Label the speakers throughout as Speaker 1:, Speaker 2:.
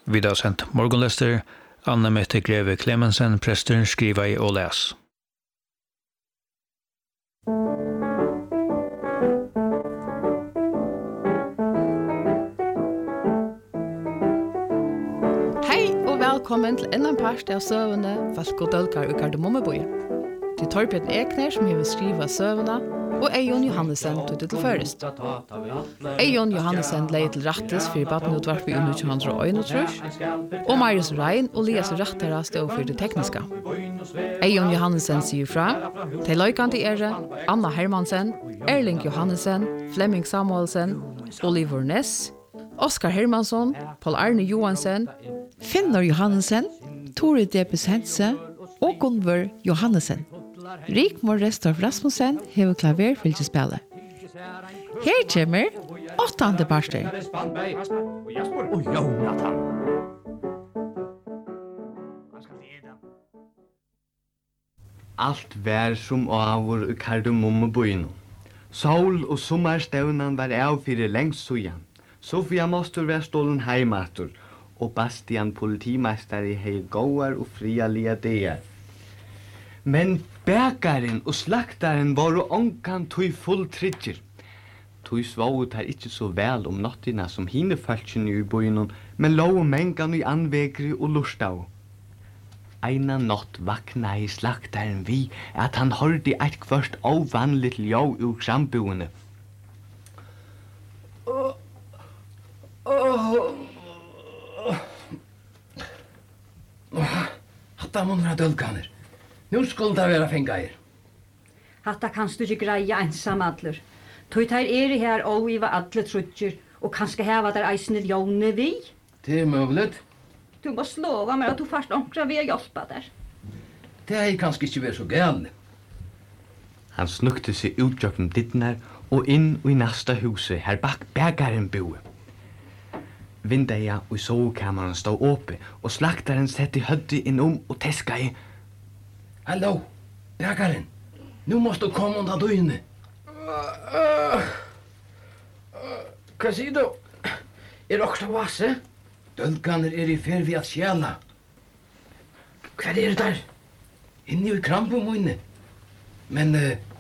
Speaker 1: Vi har sendt morgenlester, Anne Mette Greve Clemensen, prester, skriver i og les.
Speaker 2: Hei og velkommen til enda en part av søvende Falk og Dølkar og Kardemommeboje. Til Torbjørn Ekner som har skrivet søvende, og Eion Johannesen tog det til først. Eion Johannesen leie til rettes for badnutvarp i under 221, og Marius Rein og Lias Rattara stod for det tekniske. Eion Johannesen sier fra, til løykant i Anna Hermansen, Erling Johannesen, Flemming Samuelsen, Oliver Ness, Oskar Hermansson, Paul Arne Johansen, Finnor Johannesen, Tore Debes Hense og Gunvor Johannesen. Rikmor Restorff Rasmussen hever klaverfylgespillet. Her kommer 8. parter.
Speaker 3: Og Jonathan.
Speaker 4: Alt vær som avur i Kardemommebojen. Sol og sommarstevnan var av fyrir lengst sujan. Sofia Mostur var stålen heimatur, og Bastian politimeistari hei gåar og frialia deir. Men bækaren og slaktaren var onkan tøy full tryggir. Tøy svoget her ikkje så vel om nottina som hine fölkjene i bøynon, men lov mengan i anvegri og lustau. Eina natt vakna i slaktaren vi at han hørte eit kvørst ovanligt ljau ur krambuene.
Speaker 3: Hatta mun vera dølkaner. Nu skulle det være fengeir.
Speaker 5: Hatta kanst du ikke greie ensam allur. Tøy tar her og i var alle trutjer, og kanskje heva der eisne ljone vi.
Speaker 3: Det møvlet.
Speaker 5: Du må slova meg at du fast onkra vi hjelpa der.
Speaker 3: Det er kanskje ikke vært så gale.
Speaker 4: Han snukte seg utjøkken dittnar og inn i næsta huset her bak bækaren boe. Vindeia og sovekammeren stod åpe, og slaktaren sette høddi inn og teska i.
Speaker 3: Hallo, bækaren. Nu måst du komme undan døgnet. Hva sier du? Også vasse? Dølkaner i ferd ved at sjela. Hva det der? Inni i krampemoine. Men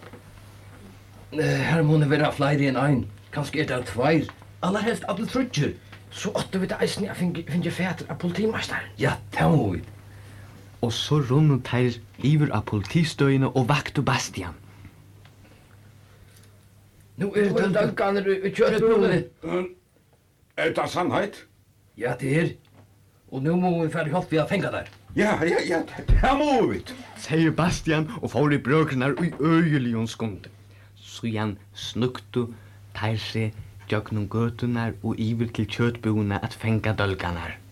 Speaker 3: her må det være flere enn ein. Kanskje det 2. Allerhelst alle trutjer. Så åtte vi det eisen jeg finner fæter av politimesteren. Ja, det må vi.
Speaker 4: Og så rundet her iver av politistøyene og vakte Bastian.
Speaker 3: Nu dølkaner i kjøretbrunnen.
Speaker 6: Det sannhet?
Speaker 3: Ja, det Og nu må vi ferdig holdt vi har fengt der.
Speaker 6: Ja, det må vi.
Speaker 4: Sier Bastian og får i brøkene i øyelion skunde. Så han snukte, tar seg, gjøk noen gøtunar og iver til kjøtboene at fenga dølkanar.